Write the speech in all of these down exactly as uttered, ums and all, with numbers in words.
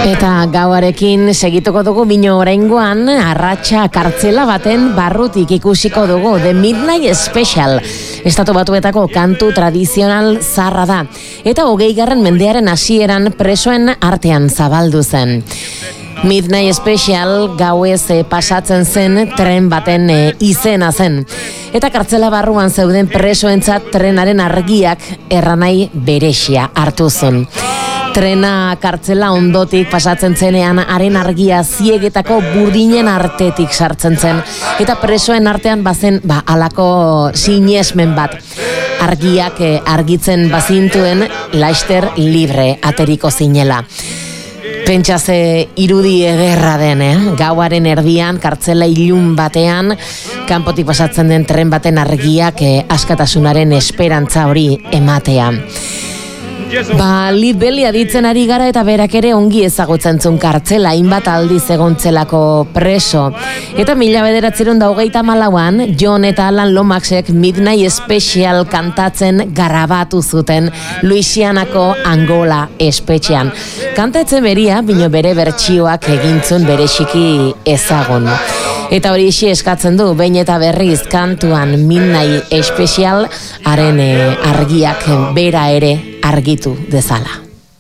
Eta gauarekin segituko dugu bino oraingoan arratsa kartzela baten barrutik ikusiko dugu The Midnight Special. Estatu Batuetako kantu tradizional zaharra da. Eta hogeigarren mendearen hasieran presoen artean zabaldu zen. Midnight Special gauez e, pasatzen zen tren baten e, izena zen. Eta kartzela barruan zeuden presoentzat trenaren argiak erranai beresia hartu zen. Trena kartzela ondotik pasatzen zenean haren argia ziegetako burdinen artetik sartzen zen. Eta presoen artean bazen ba, alako sinesmen bat. Argiak e, argitzen bazintuen laster libre ateriko zinela. Pentsa ze irudi ederra den, eh? Gauaren erdian, kartzela ilun batean, kanpotik pasatzen den tren baten argiak eh, askatasunaren esperantza hori ematea. Ba, Lead Belly aditzen ari gara eta berak ere ongi ezagutzen zuen kartzela, hainbat aldiz egontzelako preso. Eta mila bederatziehun eta hogeita hamalauan, John eta Alan Lomaxek Midnight Special kantatzen grabatu zuten Louisianako Angola espetxean. Kantatzen beria, bino bere bertsioak egintzun bereziki ezagun. Eta hori isi eskatzen du, behin eta berriz kantuan Midnight Special haren eh, argiak bera ere argitu dezala.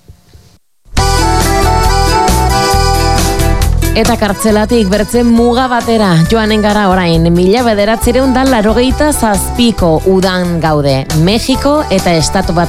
Eta kartzelatik bertzen muga batera joanen gara orain, mila bederatziehun eta laurogeita zazpiko udan gaude, Mexiko eta Estatu Batuetako